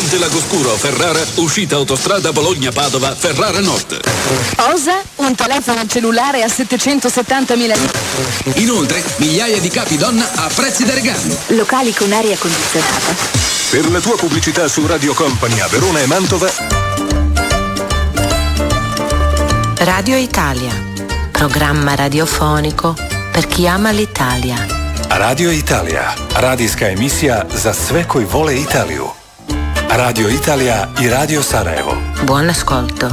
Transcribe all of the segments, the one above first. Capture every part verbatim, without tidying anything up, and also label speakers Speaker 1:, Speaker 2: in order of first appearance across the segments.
Speaker 1: Ponte Lagoscuro, Ferrara, uscita autostrada Bologna-Padova, Ferrara Nord.
Speaker 2: Cosa? Un telefono cellulare a settecentosettantamila lire.
Speaker 1: Inoltre, migliaia di capi donna a prezzi da regalo.
Speaker 2: Locali con aria condizionata.
Speaker 3: Per la tua pubblicità su Radio Company a Verona e Mantova.
Speaker 4: Radio Italia, programma radiofonico per chi ama l'Italia.
Speaker 3: Radio Italia, radijska emisija za sve koji vole Italiju. Radio Italia i Radio Sarajevo.
Speaker 4: Buon ascolto.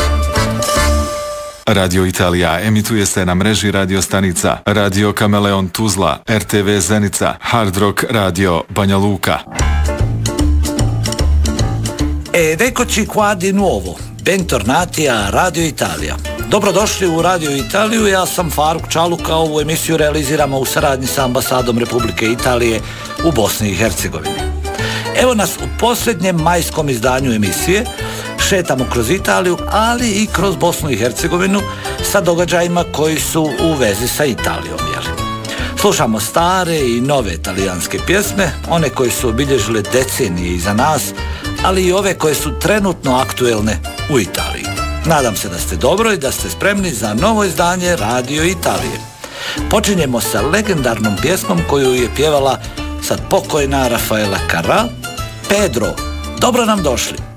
Speaker 5: Radio Italija emituje se na mreži radio stanica Radio Kameleon Tuzla, R T V Zenica, Hard Rock Radio Banja Luka.
Speaker 6: Ed eccoci qua di nuovo, bentornati a Radio Italia. Dobrodošli u Radio Italiju, ja sam Faruk Čaluka, ovu emisiju realiziramo u saradnji sa ambasadom Republike Italije u Bosni i Hercegovini. Evo nas u posljednjem majskom izdanju emisije, šetamo kroz Italiju, ali i kroz Bosnu i Hercegovinu sa događajima koji su u vezi sa Italijom. Jel? Slušamo stare i nove talijanske pjesme, one koje su obilježile decenije iza nas, ali i ove koje su trenutno aktuelne u Italiji. Nadam se da ste dobro i da ste spremni za novo izdanje Radio Italije. Počinjemo sa legendarnom pjesmom koju je pjevala sad pokojna Rafaela Carrà, Pedro. Dobro nam došli.